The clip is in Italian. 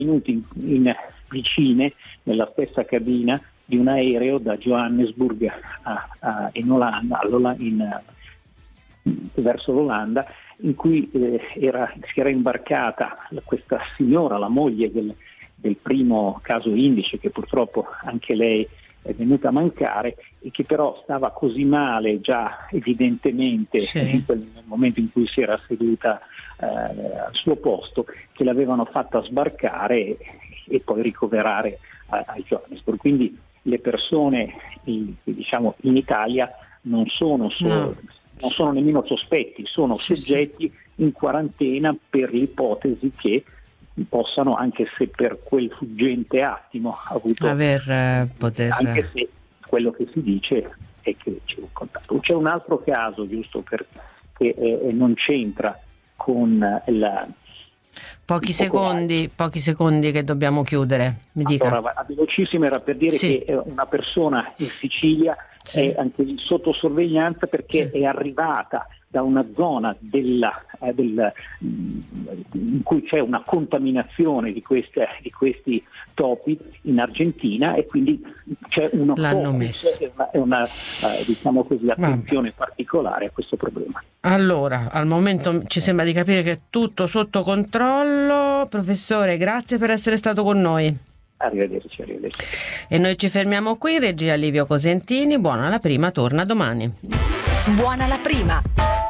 venuti vicine nella stessa cabina di un aereo da Johannesburg in Olanda, verso l'Olanda, in cui si era imbarcata questa signora, la moglie del primo caso indice, che purtroppo anche lei è venuta a mancare, e che però stava così male già evidentemente nel momento in cui si era seduta al suo posto, che l'avevano fatta sbarcare e poi ricoverare a Johannesburg. Quindi le persone in Italia non sono nemmeno sospetti, sono soggetti in quarantena per l'ipotesi che possano, anche se per quel fuggente attimo, anche se quello che si dice è che c'è un contatto. C'è un altro caso, giusto perché non c'entra con la... Pochi secondi che dobbiamo chiudere. Mi dica. Allora, velocissimo, era per dire che una persona in Sicilia è anche lì sotto sorveglianza perché è arrivata da una zona in cui c'è una contaminazione di questi topi in Argentina, e quindi c'è una attenzione particolare a questo problema. Allora, al momento ci sembra di capire che è tutto sotto controllo. Professore, grazie per essere stato con noi. Arrivederci. E noi ci fermiamo qui. Regia Livio Cosentini. Buona la prima torna domani. Buona la prima.